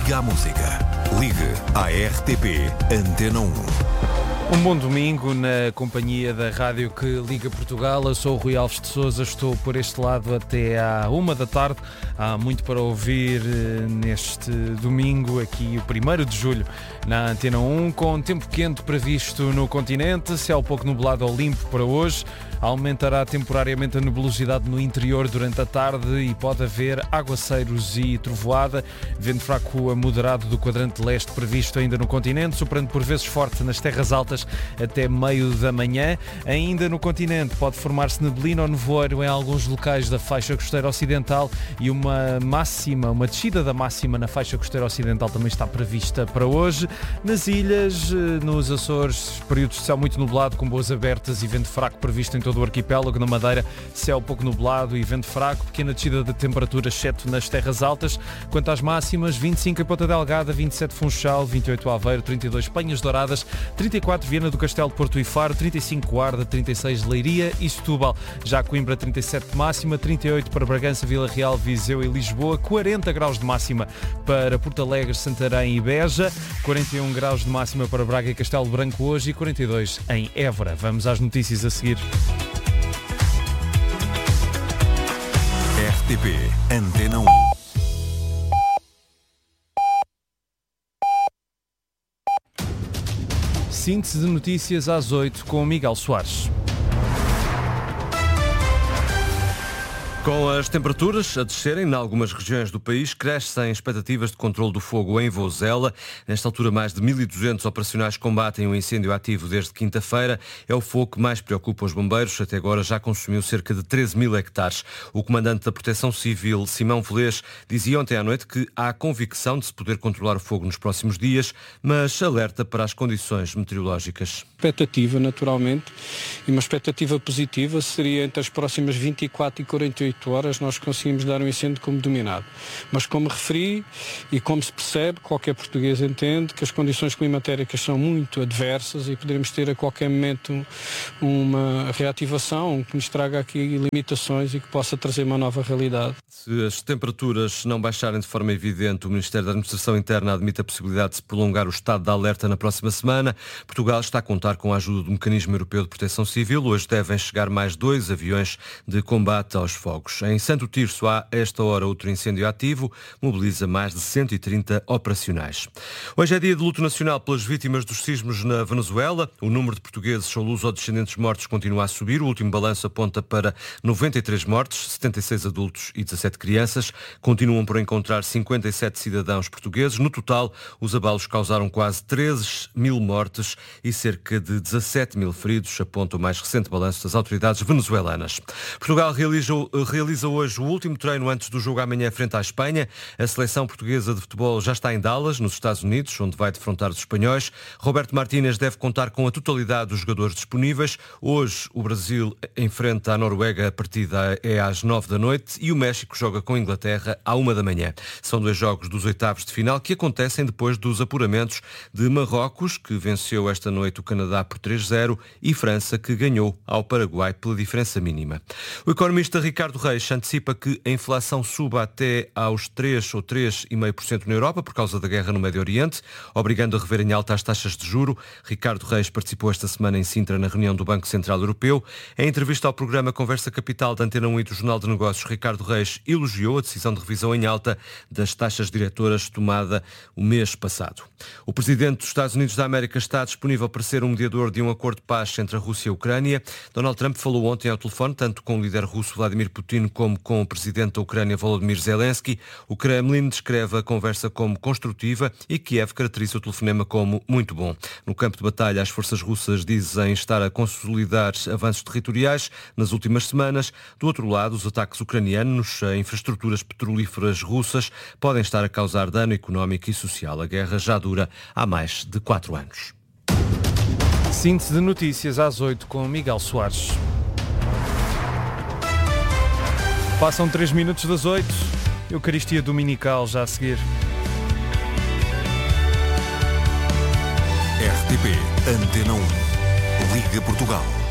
Liga à música. Ligue à RTP Antena 1. Um bom domingo na companhia da rádio que liga Portugal. Eu sou o Rui Alves de Sousa, estou por este lado até à 1 da tarde. Há muito para ouvir neste domingo, aqui o 1º de julho, na Antena 1, com tempo quente previsto no continente, céu pouco nublado ou limpo para hoje. Aumentará temporariamente a nebulosidade no interior durante a tarde e pode haver aguaceiros e trovoada. Vento fraco a moderado do quadrante leste previsto ainda no continente, soprando por vezes forte nas terras altas até meio da manhã. Ainda no continente pode formar-se neblina ou nevoeiro em alguns locais da faixa costeira ocidental e uma descida da máxima na faixa costeira ocidental também está prevista para hoje. Nas ilhas, nos Açores, períodos de céu muito nublado com boas abertas e vento fraco previsto em todo o arquipélago. Na Madeira, céu pouco nublado e vento fraco, pequena descida de temperatura, exceto nas terras altas. Quanto às máximas, 25 em Ponta Delgada, 27 Funchal, 28 Aveiro, 32 Penhas Douradas, 34 Viana do Castelo, Porto e Faro, 35 Guarda, 36 Leiria e Setúbal. Já Coimbra, 37 de máxima, 38 para Bragança, Vila Real, Viseu e Lisboa, 40 graus de máxima para Porto Alegre, Santarém e Beja, 41 graus de máxima para Braga e Castelo Branco hoje e 42 em Évora. Vamos às notícias a seguir. RTP Antena 1. Síntese de notícias às 8 com Miguel Soares. Com as temperaturas a descerem em algumas regiões do país, crescem expectativas de controle do fogo em Vozela. Nesta altura, mais de 1.200 operacionais combatem o incêndio ativo desde quinta-feira. É o fogo que mais preocupa os bombeiros. Até agora já consumiu cerca de 13.000 hectares. O comandante da Proteção Civil, Simão Velês, dizia ontem à noite que há a convicção de se poder controlar o fogo nos próximos dias, mas alerta para as condições meteorológicas. Expectativa, naturalmente, e uma expectativa positiva seria entre as próximas 24 e 48 horas nós conseguimos dar um incêndio como dominado. Mas como referi e como se percebe, qualquer português entende que as condições climatéricas são muito adversas e poderemos ter a qualquer momento uma reativação que nos traga aqui limitações e que possa trazer uma nova realidade. Se as temperaturas não baixarem de forma evidente, o Ministério da Administração Interna admite a possibilidade de se prolongar o estado de alerta na próxima semana. Portugal está a contar com a ajuda do Mecanismo Europeu de Proteção Civil. Hoje devem chegar mais 2 aviões de combate aos fogos. Em Santo Tirso há, a esta hora, outro incêndio ativo, mobiliza mais de 130 operacionais. Hoje é dia de luto nacional pelas vítimas dos sismos na Venezuela. O número de portugueses ou luso-descendentes mortos continua a subir. O último balanço aponta para 93 mortes, 76 adultos e 17 crianças. Continuam por encontrar 57 cidadãos portugueses. No total, os abalos causaram quase 13.000 mortes e cerca de 17.000 feridos, aponta o mais recente balanço das autoridades venezuelanas. Portugal realiza hoje o último treino antes do jogo amanhã frente à Espanha. A seleção portuguesa de futebol já está em Dallas, nos Estados Unidos, onde vai defrontar os espanhóis. Roberto Martínez deve contar com a totalidade dos jogadores disponíveis. Hoje o Brasil enfrenta a Noruega, a partida é às 9 da noite e o México joga com a Inglaterra à 1 da manhã. São 2 jogos dos oitavos de final que acontecem depois dos apuramentos de Marrocos, que venceu esta noite o Canadá por 3-0, e França, que ganhou ao Paraguai pela diferença mínima. O economista Ricardo Reis antecipa que a inflação suba até aos 3 ou 3,5% na Europa por causa da guerra no Médio Oriente, obrigando a rever em alta as taxas de juro. Ricardo Reis participou esta semana em Sintra na reunião do Banco Central Europeu. Em entrevista ao programa Conversa Capital da Antena 1 e do Jornal de Negócios, Ricardo Reis elogiou a decisão de revisão em alta das taxas diretoras tomada o mês passado. O presidente dos Estados Unidos da América está disponível para ser um mediador de um acordo de paz entre a Rússia e a Ucrânia. Donald Trump falou ontem ao telefone tanto com o líder russo Vladimir Putin como com o presidente da Ucrânia Volodymyr Zelensky. O Kremlin descreve a conversa como construtiva e Kiev caracteriza o telefonema como muito bom. No campo de batalha, as forças russas dizem estar a consolidar avanços territoriais nas últimas semanas. Do outro lado, os ataques ucranianos a infraestruturas petrolíferas russas podem estar a causar dano económico e social. A guerra já dura há mais de 4 anos. Síntese de notícias às 8 com Miguel Soares. Passam 3 minutos das 8. Eucaristia Dominical já a seguir. RTP Antena 1. Liga Portugal.